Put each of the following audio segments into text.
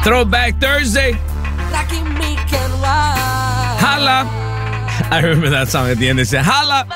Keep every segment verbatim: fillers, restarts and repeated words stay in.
Throwback Thursday. Holla. I remember that song at the end. It said, holla.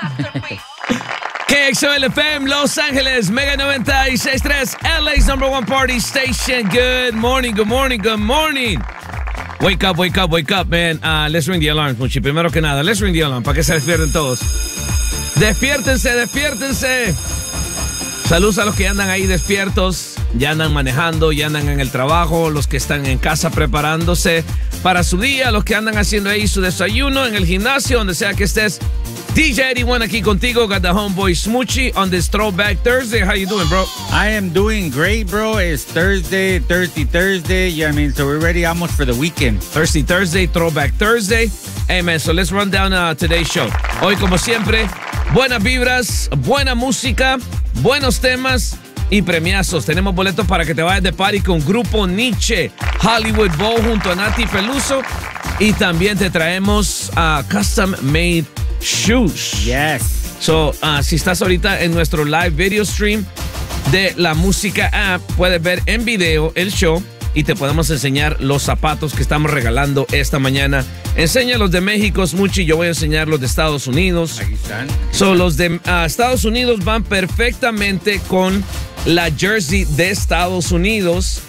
K X O L F M, Los Ángeles, Mega noventa y seis punto tres, L A's number one party station. Good morning, good morning, good morning. Wake up, wake up, wake up, man. Uh, let's ring the alarm, Muchi. Primero que nada, let's ring the alarm para que se despierten todos. Despiértense, despiértense. Saludos a los que andan ahí despiertos, ya andan manejando, ya andan en el trabajo, los que están en casa preparándose para su día, los que andan haciendo ahí su desayuno en el gimnasio, donde sea que estés. D J eighty-one aquí contigo, got the homeboy Smoochie on this Throwback Thursday. How you doing, bro? I am doing great, bro. It's Thursday, Thirsty Thursday. Yeah, I mean, so we're ready almost for the weekend. Thirsty Thursday, Throwback Thursday. Hey, man, so let's run down uh, today's show. Hoy, como siempre, buenas vibras, buena música, buenos temas y premiazos. Tenemos boletos para que te vayas de party con Grupo Nietzsche, Hollywood Bowl junto a Nati Peluso. Y también te traemos uh, custom made shoes. Yes. So, uh, si estás ahorita en nuestro live video stream de la música app, puedes ver en video el show y te podemos enseñar los zapatos que estamos regalando esta mañana. Enseña los de México, Smoochie. Yo voy a enseñar los de Estados Unidos. Aquí están. So, los de uh, Estados Unidos van perfectamente con la jersey de Estados Unidos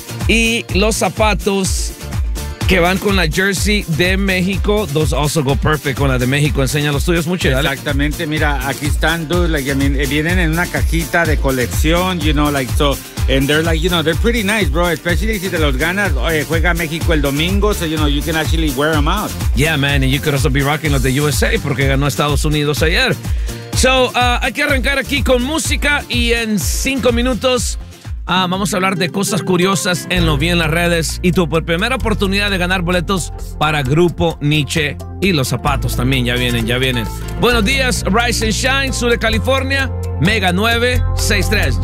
y los zapatos que van con la jersey de México, those also go perfect con la de México. Enseña los tuyos, mucho. Dale. Exactamente, mira, aquí están, dude, like, I mean, vienen en una cajita de colección, you know, like, so, and they're like, you know, they're pretty nice, bro, especially si te los ganas, oye, juega México el domingo, so, you know, you can actually wear them out. Yeah, man, and you could also be rocking los de U S A, porque ganó Estados Unidos ayer. So, uh, hay que arrancar aquí con música, y en cinco minutos Ah, vamos a hablar de cosas curiosas en lo bien en las redes y tu primera oportunidad de ganar boletos para Grupo Nietzsche y los zapatos también ya vienen, ya vienen. Buenos días, Rise and Shine, sur de California, Mega nueve seis tres.